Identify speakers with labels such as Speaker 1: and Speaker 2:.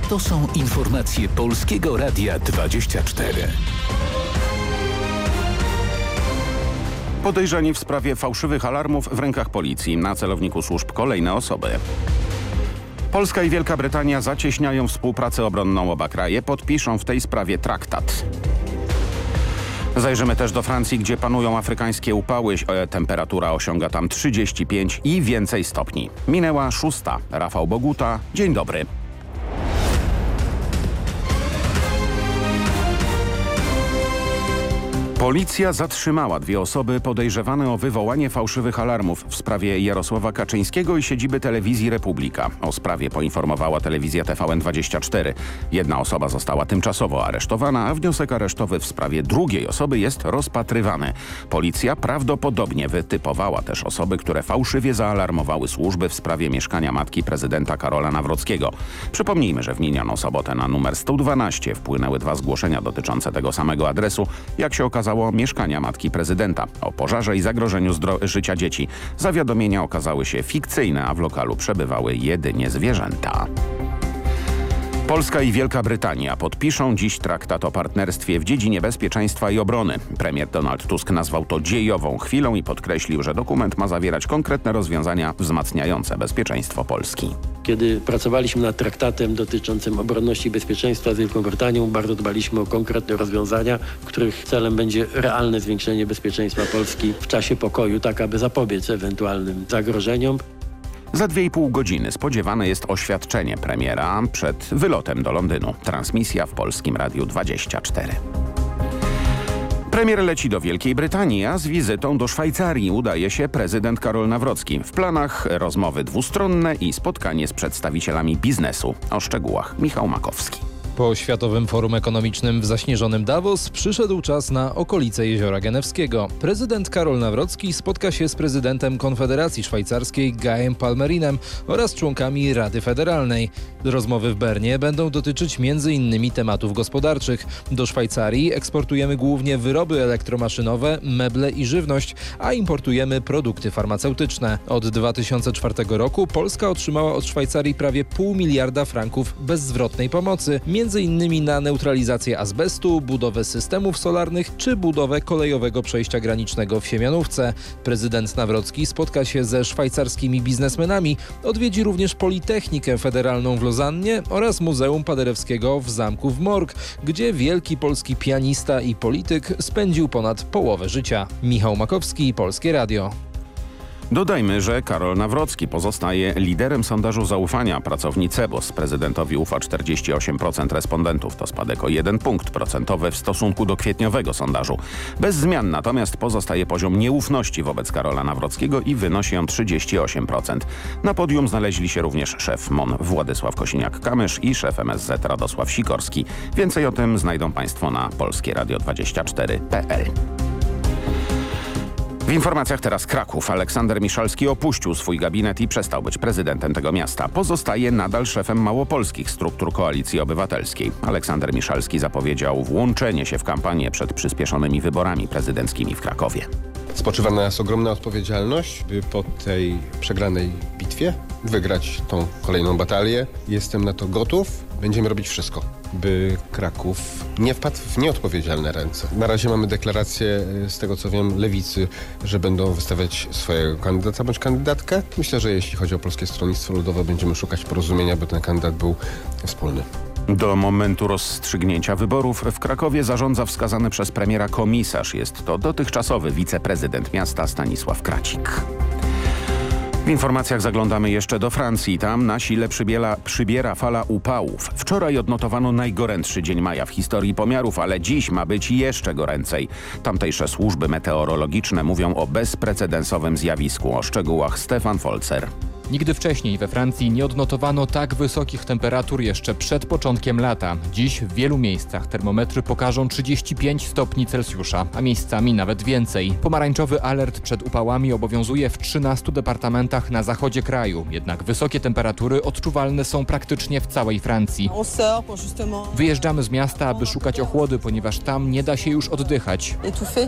Speaker 1: To są informacje Polskiego Radia 24.
Speaker 2: Podejrzani w sprawie fałszywych alarmów w rękach policji. Na celowniku służb kolejne osoby. Polska i Wielka Brytania zacieśniają współpracę obronną. Oba kraje podpiszą w tej sprawie traktat. Zajrzymy też do Francji, gdzie panują afrykańskie upały. Temperatura osiąga tam 35 i więcej stopni. Minęła 6. Rafał Boguta. Dzień dobry. Policja zatrzymała 2 osoby podejrzewane o wywołanie fałszywych alarmów w sprawie Jarosława Kaczyńskiego i siedziby telewizji Republika. O sprawie poinformowała telewizja TVN24. Jedna osoba została tymczasowo aresztowana, a wniosek aresztowy w sprawie drugiej osoby jest rozpatrywany. Policja prawdopodobnie wytypowała też osoby, które fałszywie zaalarmowały służby w sprawie mieszkania matki prezydenta Karola Nawrockiego. Przypomnijmy, że w minioną sobotę na numer 112 wpłynęły 2 zgłoszenia dotyczące tego samego adresu. Jak się okazało, mieszkania matki prezydenta. O pożarze i zagrożeniu życia dzieci. Zawiadomienia okazały się fikcyjne, a w lokalu przebywały jedynie zwierzęta. Polska i Wielka Brytania podpiszą dziś traktat o partnerstwie w dziedzinie bezpieczeństwa i obrony. Premier Donald Tusk nazwał to dziejową chwilą i podkreślił, że dokument ma zawierać konkretne rozwiązania wzmacniające bezpieczeństwo Polski.
Speaker 3: Kiedy pracowaliśmy nad traktatem dotyczącym obronności i bezpieczeństwa z Wielką Brytanią, bardzo dbaliśmy o konkretne rozwiązania, których celem będzie realne zwiększenie bezpieczeństwa Polski w czasie pokoju, tak aby zapobiec ewentualnym zagrożeniom.
Speaker 2: Za 2,5 godziny spodziewane jest oświadczenie premiera przed wylotem do Londynu. Transmisja w Polskim Radiu 24. Premier leci do Wielkiej Brytanii, a z wizytą do Szwajcarii udaje się prezydent Karol Nawrocki. W planach rozmowy dwustronne i spotkanie z przedstawicielami biznesu. O szczegółach Michał Makowski.
Speaker 4: Po Światowym Forum Ekonomicznym w zaśnieżonym Davos przyszedł czas na okolice Jeziora Genewskiego. Prezydent Karol Nawrocki spotka się z prezydentem Konfederacji Szwajcarskiej Gujem Palmerinem oraz członkami Rady Federalnej. Rozmowy w Bernie będą dotyczyć m.in. tematów gospodarczych. Do Szwajcarii eksportujemy głównie wyroby elektromaszynowe, meble i żywność, a importujemy produkty farmaceutyczne. Od 2004 roku Polska otrzymała od Szwajcarii prawie 0,5 miliarda franków bezzwrotnej pomocy, między innymi na neutralizację azbestu, budowę systemów solarnych czy budowę kolejowego przejścia granicznego w Siemianówce. Prezydent Nawrocki spotka się ze szwajcarskimi biznesmenami, odwiedzi również Politechnikę Federalną w Lozannie oraz Muzeum Paderewskiego w zamku w Morg, gdzie wielki polski pianista i polityk spędził ponad połowę życia. Michał Makowski, Polskie Radio.
Speaker 2: Dodajmy, że Karol Nawrocki pozostaje liderem sondażu zaufania pracowni CEBOS. Prezydentowi ufa 48% respondentów. To spadek o 1 punkt procentowy w stosunku do kwietniowego sondażu. Bez zmian natomiast pozostaje poziom nieufności wobec Karola Nawrockiego i wynosi on 38%. Na podium znaleźli się również szef MON Władysław Kosiniak-Kamysz i szef MSZ Radosław Sikorski. Więcej o tym znajdą Państwo na polskieradio24.pl. W informacjach teraz Kraków. Aleksander Miszalski opuścił swój gabinet i przestał być prezydentem tego miasta. Pozostaje nadal szefem małopolskich struktur Koalicji Obywatelskiej. Aleksander Miszalski zapowiedział włączenie się w kampanię przed przyspieszonymi wyborami prezydenckimi w Krakowie.
Speaker 5: Spoczywa na nas ogromna odpowiedzialność, by po tej przegranej bitwie wygrać tą kolejną batalię. Jestem na to gotów. Będziemy robić wszystko, by Kraków nie wpadł w nieodpowiedzialne ręce. Na razie mamy deklarację, z tego co wiem, Lewicy, że będą wystawiać swojego kandydata bądź kandydatkę. Myślę, że jeśli chodzi o Polskie Stronnictwo Ludowe, będziemy szukać porozumienia, by ten kandydat był wspólny.
Speaker 2: Do momentu rozstrzygnięcia wyborów w Krakowie zarządza wskazany przez premiera komisarz. Jest to dotychczasowy wiceprezydent miasta Stanisław Kracik. W informacjach zaglądamy jeszcze do Francji. Tam na sile przybiera fala upałów. Wczoraj odnotowano najgorętszy dzień maja w historii pomiarów, ale dziś ma być jeszcze goręcej. Tamtejsze służby meteorologiczne mówią o bezprecedensowym zjawisku. O szczegółach Stefan Folzer.
Speaker 6: Nigdy wcześniej we Francji nie odnotowano tak wysokich temperatur jeszcze przed początkiem lata. Dziś w wielu miejscach termometry pokażą 35 stopni Celsjusza, a miejscami nawet więcej. Pomarańczowy alert przed upałami obowiązuje w 13 departamentach na zachodzie kraju. Jednak wysokie temperatury odczuwalne są praktycznie w całej Francji. Wyjeżdżamy z miasta, aby szukać ochłody, ponieważ tam nie da się już oddychać.